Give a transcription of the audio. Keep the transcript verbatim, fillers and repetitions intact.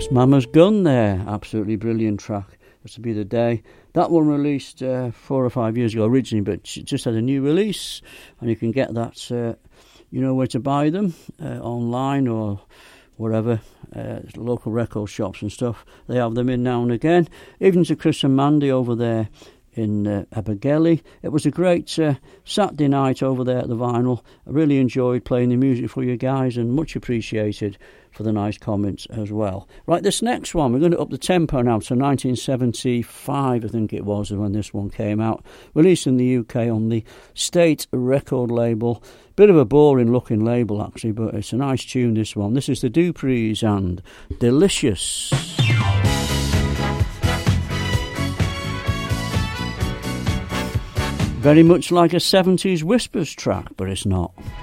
That's Mama's Gun there. Absolutely brilliant track. This will be the day. That one released uh, four or five years ago originally, but it just had a new release, and you can get that, uh, you know where to buy them, uh, online or wherever, uh, local record shops and stuff. They have them in now and again. Even to Chris and Mandy over there in uh, Abergele. It was a great uh, Saturday night over there at the Vinyl. I really enjoyed playing the music for you guys, and much appreciated for the nice comments as well. Right, this next one, we're going to up the tempo now to nineteen seventy-five, I think it was, when this one came out. Released in the U K on the State record label. Bit of a boring looking label actually, but it's a nice tune, this one. This is the Duprees and Delicious. Very much like a seventies Whispers track, but it's not.